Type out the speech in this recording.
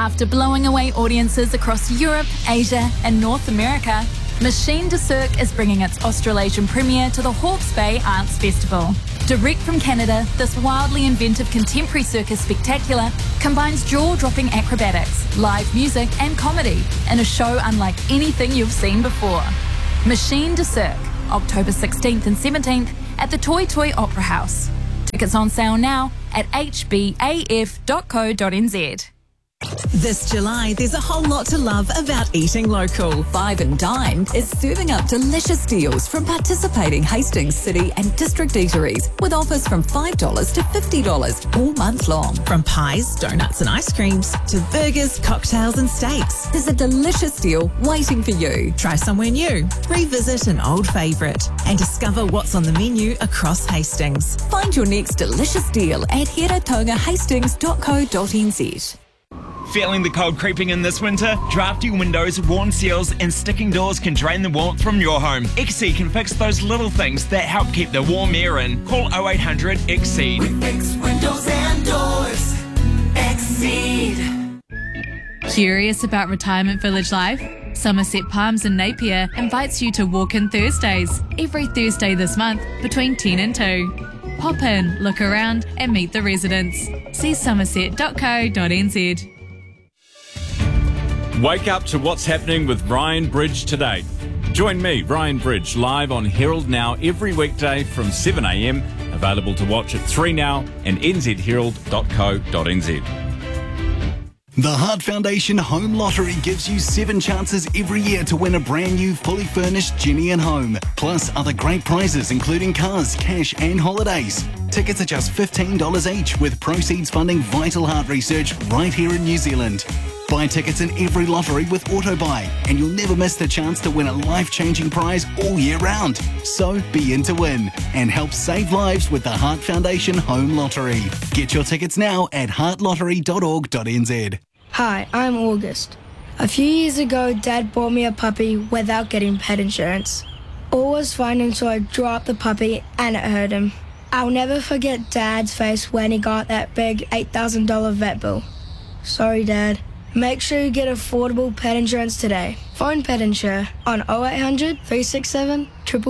After blowing away audiences across Europe, Asia and North America, Machine de Cirque is bringing its Australasian premiere to the Hawke's Bay Arts Festival. Direct from Canada, this wildly inventive contemporary circus spectacular combines jaw-dropping acrobatics, live music and comedy in a show unlike anything you've seen before. Machine de Cirque, October 16th and 17th at the Toy Toy Opera House. Tickets on sale now at hbaf.co.nz. This July, there's a whole lot to love about eating local. Five and Dine is serving up delicious deals from participating Hastings City and District eateries with offers from $5 to $50 all month long. From pies, donuts and ice creams to burgers, cocktails and steaks. There's a delicious deal waiting for you. Try somewhere new, revisit an old favourite and discover what's on the menu across Hastings. Find your next delicious deal at heratongahastings.co.nz. Feeling the cold creeping in this winter? Drafty windows, worn seals and sticking doors can drain the warmth from your home. XC can fix those little things that help keep the warm air in. Call 0800 XCEED. We fix windows and doors. XCEED. Curious about retirement village life? Somerset Palms in Napier invites you to walk-in Thursdays, every Thursday this month between 10 and 2. Pop in, look around and meet the residents. See somerset.co.nz. Wake up to what's happening with Ryan Bridge today. Join me, Ryan Bridge, live on Herald Now every weekday from 7am. Available to watch at 3Now and nzherald.co.nz. The Heart Foundation Home Lottery gives you 7 chances every year to win a brand new fully furnished Ginny and home, plus other great prizes including cars, cash and holidays. Tickets are just $15 each, with proceeds funding vital heart research right here in New Zealand. Buy tickets in every lottery with AutoBuy, and you'll never miss the chance to win a life-changing prize all year round. So be in to win and help save lives with the Heart Foundation Home Lottery. Get your tickets now at heartlottery.org.nz. Hi, I'm August. A few years ago, Dad bought me a puppy without getting pet insurance. All was fine until I dropped the puppy and it hurt him. I'll never forget Dad's face when he got that big $8,000 vet bill. Sorry, Dad. Make sure you get affordable pet insurance today. Phone Pet Insure on 0800 367